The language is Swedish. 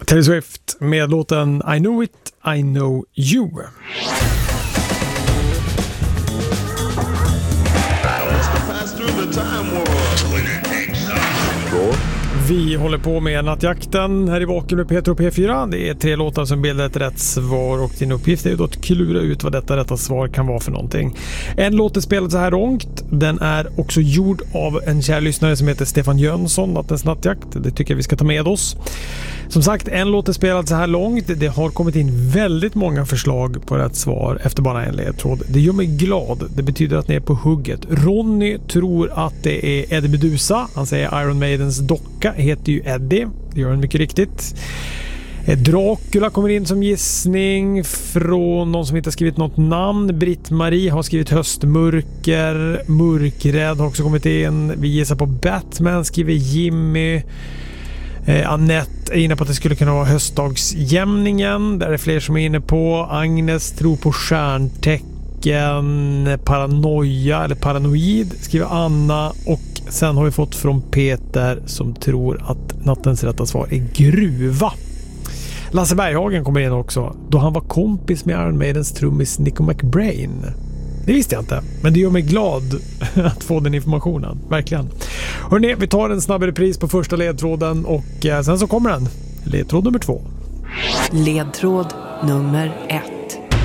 Taylor Swift med låten I Know It, I Know You. Vi håller på med nattjakten här i Vaken med Peter och P4. Det är 3 låtar som bildar ett rätt svar och din uppgift är ju då att klura ut vad detta rätta svar kan vara för någonting. En låt är spelad så här långt. Den är också gjord av en kär lyssnare som heter Stefan Jönsson, Nattens nattjakt. Det tycker jag vi ska ta med oss. Som sagt, en låt är spelad så här långt. Det har kommit in väldigt många förslag på rätt svar efter bara en ledtråd. Det gör mig glad. Det betyder att ni är på hugget. Ronny tror att det är Eddie Meduza. Han säger Iron Maidens docka heter ju Eddie. Det gör han mycket riktigt. Dracula kommer in som gissning från någon som inte har skrivit något namn. Britt-Marie har skrivit höstmörker. Mörkrädd har också kommit in. Vi gissar på Batman, skriver Jimmy. Annette är inne på att det skulle kunna vara höstdagsjämningen. Där är fler som är inne på. Agnes tror på stjärntecken. Paranoia eller paranoid skriver Anna. Och sen har vi fått från Peter som tror att nattens rätta svar är gruva. Lasse Berghagen kommer in också. Då han var kompis med Iron Maidens trummis Nico McBrain. Det visste jag inte, men det gör mig glad att få den informationen. Verkligen. Hörrni, vi tar en snabb repris på första ledtråden och sen så kommer den. Ledtråd nummer 2. Ledtråd nummer 1.